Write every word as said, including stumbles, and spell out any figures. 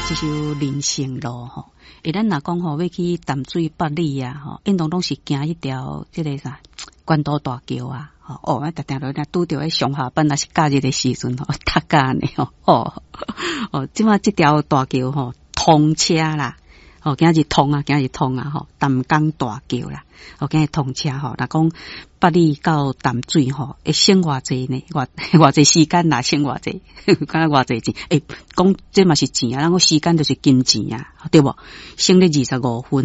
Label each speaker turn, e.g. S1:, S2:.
S1: 这首人生路吼，诶，咱若讲吼要去淡水八里啊，吼，因拢拢是行迄条即个啥关渡大桥啊，吼，哦，啊，定定落若拄着迄上下班，若是假日的时阵吼，搭架呢吼，哦，哦，即马即条大桥吼通车啦。哦，今日通啊，今日通啊，吼，淡江大桥啦，哦，今日通车吼，若讲八里到淡水吼，会省偌济呢？偌偌济时间啦，省偌济，敢若偌济钱？诶，讲这嘛是钱啊，咱讲时间就是金钱啊，对无？省了二十五分。